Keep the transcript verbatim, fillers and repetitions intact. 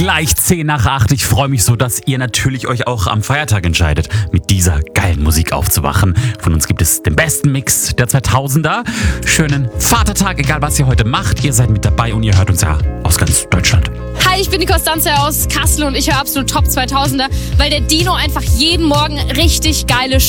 Gleich zehn nach acht. Ich freue mich so, dass ihr natürlich euch auch am Feiertag entscheidet, mit dieser geilen Musik aufzuwachen. Von uns gibt es den besten Mix der zweitausender. Schönen Vatertag, egal was ihr heute macht. Ihr seid mit dabei und ihr hört uns ja aus ganz Deutschland. Hi, ich bin die Konstanze aus Kassel und ich höre absolut Top zweitausender, weil der Dino einfach jeden Morgen richtig geile